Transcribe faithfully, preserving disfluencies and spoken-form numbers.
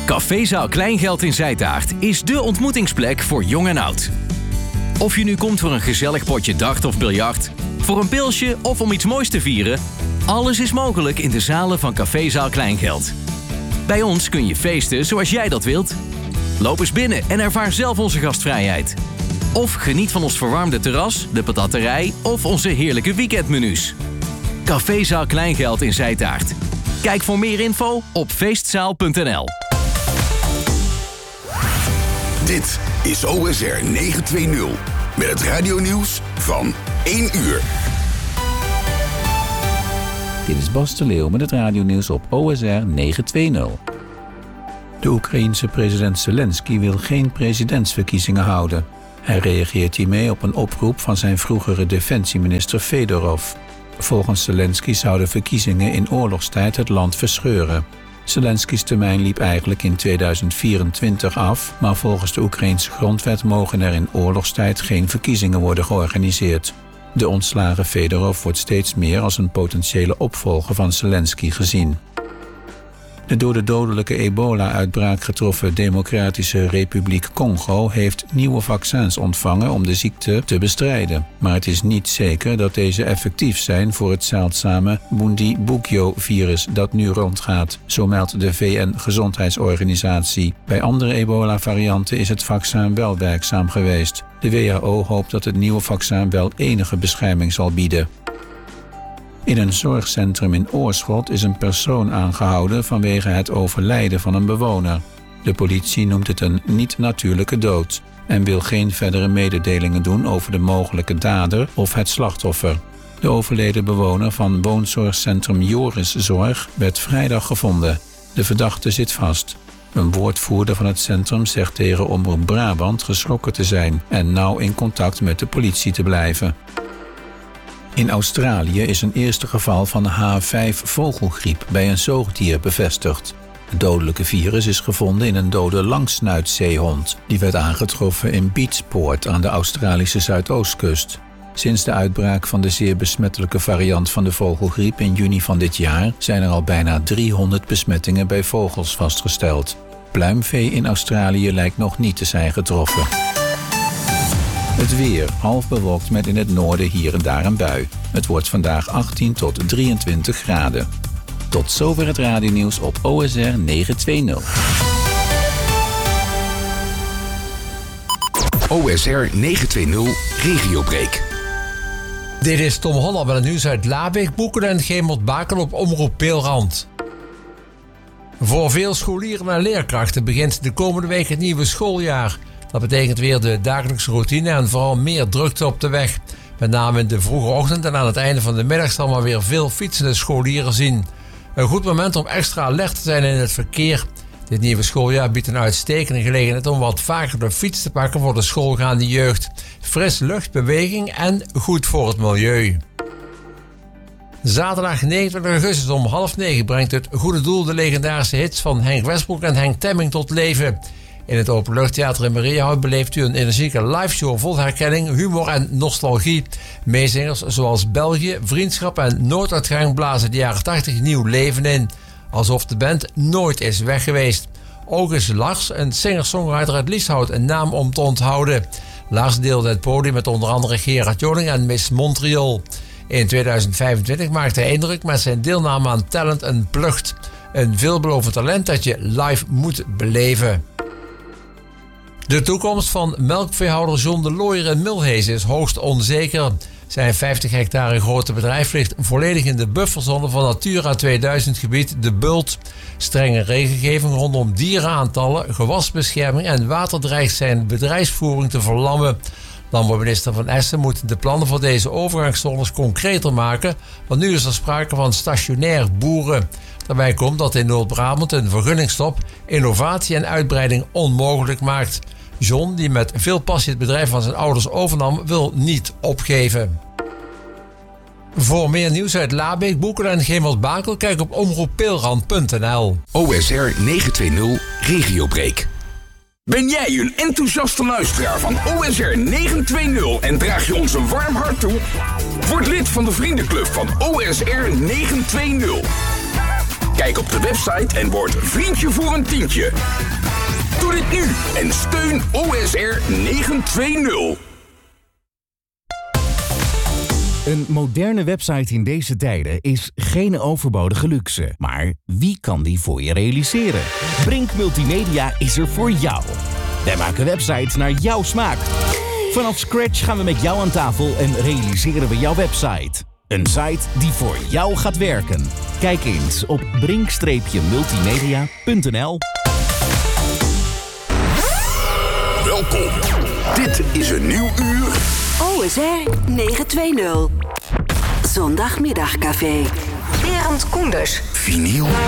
Cafézaal Kleingeld in Zijtaart is dé ontmoetingsplek voor jong en oud. Of je nu komt voor een gezellig potje dart of biljart, voor een pilsje of om iets moois te vieren, alles is mogelijk in de zalen van Cafézaal Kleingeld. Bij ons kun je feesten zoals jij dat wilt. Loop eens binnen en ervaar zelf onze gastvrijheid. Of geniet van ons verwarmde terras, de patatterij of onze heerlijke weekendmenu's. Cafézaal Kleingeld in Zijtaart. Kijk voor meer info op feestzaal punt n l. Dit is O S R negenhonderdtwintig met het radionieuws van één uur. Dit is Bas de Leeuw met het radionieuws op O S R negenhonderdtwintig. De Oekraïense president Zelensky wil geen presidentsverkiezingen houden. Hij reageert hiermee op een oproep van zijn vroegere defensieminister Fedorov. Volgens Zelensky zouden verkiezingen in oorlogstijd het land verscheuren. Zelensky's termijn liep eigenlijk in tweeduizend vierentwintig af, maar volgens de Oekraïense grondwet mogen er in oorlogstijd geen verkiezingen worden georganiseerd. De ontslagen Fedorov wordt steeds meer als een potentiële opvolger van Zelensky gezien. De door de dodelijke ebola-uitbraak getroffen Democratische Republiek Congo heeft nieuwe vaccins ontvangen om de ziekte te bestrijden. Maar het is niet zeker dat deze effectief zijn voor het zeldzame Bundibugyo-virus dat nu rondgaat, zo meldt de V N-gezondheidsorganisatie. Bij andere ebola-varianten is het vaccin wel werkzaam geweest. De W H O hoopt dat het nieuwe vaccin wel enige bescherming zal bieden. In een zorgcentrum in Oorschot is een persoon aangehouden vanwege het overlijden van een bewoner. De politie noemt het een niet-natuurlijke dood en wil geen verdere mededelingen doen over de mogelijke dader of het slachtoffer. De overleden bewoner van woonzorgcentrum Joriszorg werd vrijdag gevonden. De verdachte zit vast. Een woordvoerder van het centrum zegt tegen Omroep Brabant geschrokken te zijn en nauw in contact met de politie te blijven. In Australië is een eerste geval van H vijf vogelgriep bij een zoogdier bevestigd. Het dodelijke virus is gevonden in een dode langsnuitzeehond. Die werd aangetroffen in Beachport aan de Australische zuidoostkust. Sinds de uitbraak van de zeer besmettelijke variant van de vogelgriep in juni van dit jaar zijn er al bijna driehonderd besmettingen bij vogels vastgesteld. Pluimvee in Australië lijkt nog niet te zijn getroffen. Het weer, half bewolkt met in het noorden hier en daar een bui. Het wordt vandaag achttien tot drieëntwintig graden. Tot zover het radionieuws op O S R negenhonderdtwintig. O S R negenhonderdtwintig Regiobreak. Dit is Tom Holland met het nieuws uit Labeek, Boeken en Gemert Bakel op Omroep Peelrand. Voor veel scholieren en leerkrachten begint de komende week het nieuwe schooljaar. Dat betekent weer de dagelijkse routine en vooral meer drukte op de weg. Met name in de vroege ochtend en aan het einde van de middag zal men weer veel fietsende scholieren zien. Een goed moment om extra alert te zijn in het verkeer. Dit nieuwe schooljaar biedt een uitstekende gelegenheid om wat vaker de fiets te pakken voor de schoolgaande jeugd. Fris lucht, beweging en goed voor het milieu. Zaterdag negenentwintig augustus om half negen brengt het Goede Doel de legendarische hits van Henk Westbroek en Henk Temming tot leven. In het Openluchttheater in Mariahout beleeft u een energieke liveshow vol herkenning, humor en nostalgie. Meezingers zoals België, Vriendschap en Nooduitgang blazen de jaren tachtig nieuw leven in. Alsof de band nooit is weg geweest. Ook is Lars, een singer-songwriter uit Lieshout, een naam om te onthouden. Lars deelde het podium met onder andere Gerard Joling en Miss Montreal. In tweeduizend vijfentwintig maakte hij indruk met zijn deelname aan Talent Unplugged. Een veelbelovend talent dat je live moet beleven. De toekomst van melkveehouder John de Looijer in Mulhees is hoogst onzeker. Zijn vijftig hectare grote bedrijf ligt volledig in de bufferzone van Natura tweeduizend gebied De Bult. Strenge regelgeving rondom dierenaantallen, gewasbescherming en water dreigt zijn bedrijfsvoering te verlammen. Landbouwminister Van Essen moet de plannen voor deze overgangszones concreter maken, want nu is er sprake van stationair boeren. Daarbij komt dat in Noord-Brabant een vergunningsstop innovatie en uitbreiding onmogelijk maakt. John, die met veel passie het bedrijf van zijn ouders overnam, wil niet opgeven. Voor meer nieuws uit Labeek, Boeken en Gemert Bakel, kijk op omroep peelrand punt n l. O S R negenhonderdtwintig Regiobreak. Ben jij een enthousiaste luisteraar van O S R negenhonderdtwintig en draag je ons een warm hart toe? Word lid van de vriendenclub van O S R negenhonderdtwintig. Kijk op de website en word vriendje voor een tientje. Doe dit nu en steun O S R negenhonderdtwintig. Een moderne website in deze tijden is geen overbodige luxe. Maar wie kan die voor je realiseren? Brink Multimedia is er voor jou. Wij maken websites naar jouw smaak. Vanaf scratch gaan we met jou aan tafel en realiseren we jouw website. Een site die voor jou gaat werken. Kijk eens op brink multimedia punt n l. Welkom. Dit is een nieuw uur. O S R negenhonderdtwintig. Zondagmiddagcafé. Berend Koenders. Vinyl.